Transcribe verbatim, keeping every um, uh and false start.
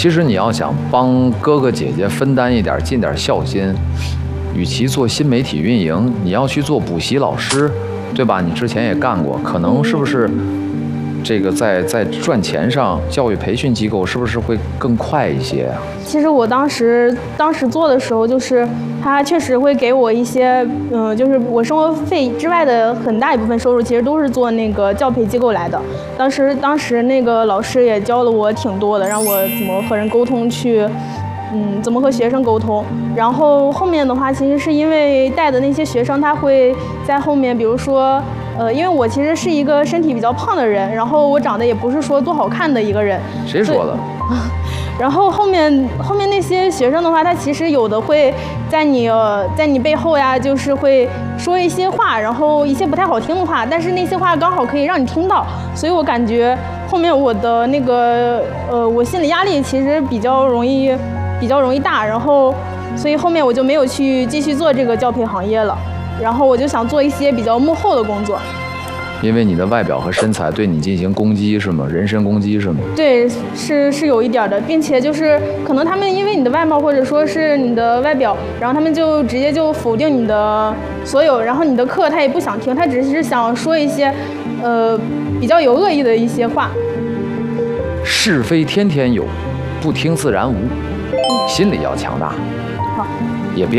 其实你要想帮哥哥姐姐分担一点，尽点孝心，与其做新媒体运营，你要去做补习老师，对吧？你之前也干过，可能是不是这个在在赚钱上，教育培训机构是不是会更快一些啊？ 其实我当时当时做的时候，就是他确实会给我一些，嗯、呃，就是我生活费之外的很大一部分收入，其实都是做那个教培机构来的。当时当时那个老师也教了我挺多的，让我怎么和人沟通去。嗯，怎么和学生沟通？然后后面的话，其实是因为带的那些学生，他会在后面，比如说，呃，因为我其实是一个身体比较胖的人，然后我长得也不是说多好看的一个人。 谁说的？ 然后后面后面那些学生的话，他其实有的会在你在你背后呀，就是会说一些话，然后一些不太好听的话，但是那些话刚好可以让你听到，所以我感觉后面我的那个呃，我心理压力其实比较容易。比较容易大，然后，所以后面我就没有去继续做这个教培行业了，然后我就想做一些比较幕后的工作。 因为你的外表和身材对你进行攻击是吗？人身攻击是吗？ 对，是是有一点的，并且就是可能他们因为你的外貌或者说是你的外表，然后他们就直接就否定你的所有，然后你的课他也不想听，他只是想说一些，呃，比较有恶意的一些话。 是非天天有，不听自然无。心理要强大。